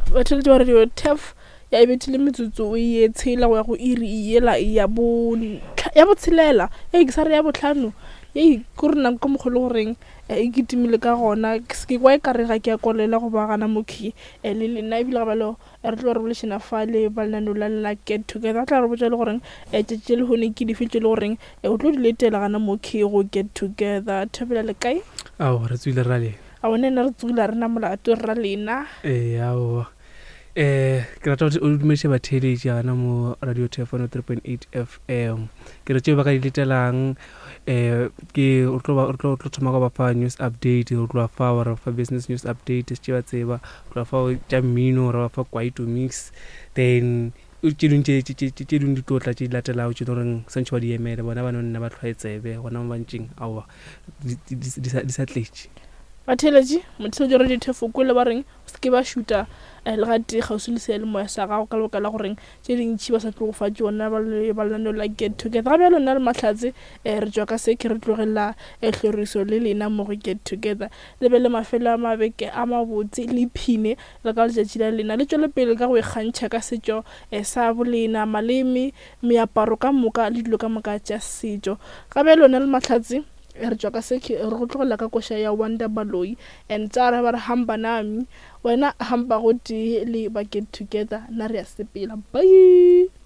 batheletse wa radio TEF ya ibethile metsotso o e tshela go ya go iri yela ya botshelela ke sa re ya botlhano go rena ka mogolo goreng e kitimile ka gona ke kwa e ka re ga ke a kolela go bagana mokhi le lena ebile ga balo re tlo revolution fale ba lana la get together tla re botsa le goreng tšetše le hone ke difetse le goreng o tlo di letela gana mokhi go get together thobela le kae re tswile ra le a one na re tswile rena molato ra lena ke rata o dumedise batheletši gana mo radio TEF 3.8 FM ke re tšeo ba ka di letelang ke o tlo thoma ka ba fa news update o tlo fa wa fa business news update se ba tseba o tlo fa tša mmino ra fa kwaito mix then tše dingwe di tlotla tše di latelago tše goreng santšhe ba di emele bona ba nonna ba tlhwaetsebe gona mo bantšeng aowa di sa tletše batheletši motheletši radio TEF o kwele ba reng se ke ba šuta le gate gausi le sealemoya sa gago ka lebaka la goreng tše dintšhi ba sa tlo go fa tšona ba lenaneo la get together gape lona le mahlatse re tswa ka se ke re tlogelela hloriso le lena mo go get together le be le mafelo a mabeke a mabotse le phine le ka letšatši la lena le tšwele pele ka go ikgantšha ka setšo sa bolena maleme meaparo ka moka le dilo ka moka tša setšo gape lona le mahlatse re tswa ka se re go tlogela ka koša ya Wonder Baloi and tsara ba re hamba nami wena hamba go tee le ba get together na re a sepela bye.